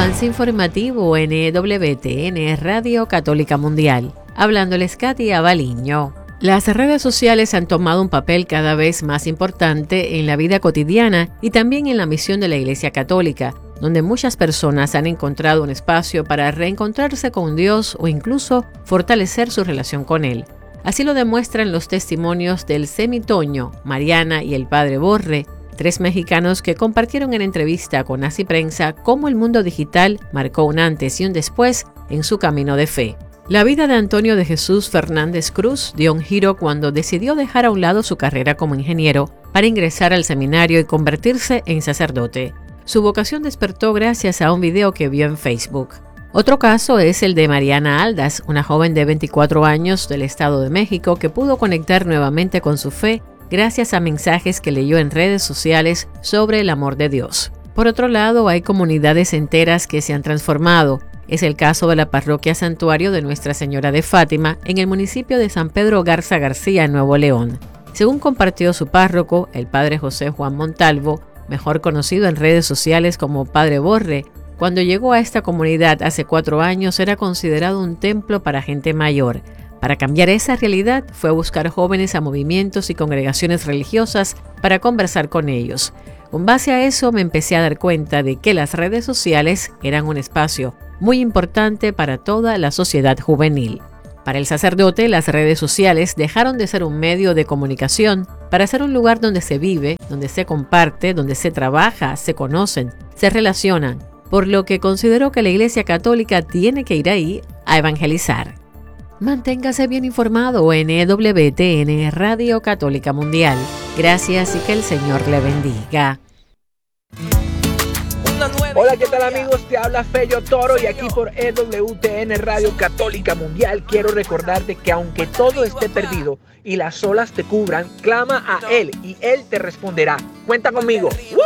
avance informativo en EWTN Radio Católica Mundial. Hablándoles Katy Abaliño. Las redes sociales han tomado un papel cada vez más importante en la vida cotidiana y también en la misión de la Iglesia Católica, donde muchas personas han encontrado un espacio para reencontrarse con Dios o incluso fortalecer su relación con Él. Así lo demuestran los testimonios del Semitoño, Mariana y el Padre Borre, 3 mexicanos que compartieron en entrevista con Así Prensa cómo el mundo digital marcó un antes y un después en su camino de fe. La vida de Antonio de Jesús Fernández Cruz dio un giro cuando decidió dejar a un lado su carrera como ingeniero para ingresar al seminario y convertirse en sacerdote. Su vocación despertó gracias a un video que vio en Facebook. Otro caso es el de Mariana Aldas, una joven de 24 años del Estado de México que pudo conectar nuevamente con su fe gracias a mensajes que leyó en redes sociales sobre el amor de Dios. Por otro lado, hay comunidades enteras que se han transformado. Es el caso de la parroquia Santuario de Nuestra Señora de Fátima en el municipio de San Pedro Garza García, en Nuevo León. Según compartió su párroco, el padre José Juan Montalvo, mejor conocido en redes sociales como Padre Borre, cuando llegó a esta comunidad hace 4 años era considerado un templo para gente mayor. Para cambiar esa realidad fue a buscar jóvenes a movimientos y congregaciones religiosas para conversar con ellos. Con base a eso me empecé a dar cuenta de que las redes sociales eran un espacio muy importante para toda la sociedad juvenil. Para el sacerdote, las redes sociales dejaron de ser un medio de comunicación para ser un lugar donde se vive, donde se comparte, donde se trabaja, se conocen, se relacionan, por lo que consideró que la Iglesia Católica tiene que ir ahí a evangelizar. Manténgase bien informado en EWTN Radio Católica Mundial. Gracias y que el Señor le bendiga. Hola, ¿qué tal amigos? Te habla Fello Toro y aquí por EWTN Radio Católica Mundial quiero recordarte que aunque todo esté perdido y las olas te cubran, clama a Él y Él te responderá. Cuenta conmigo.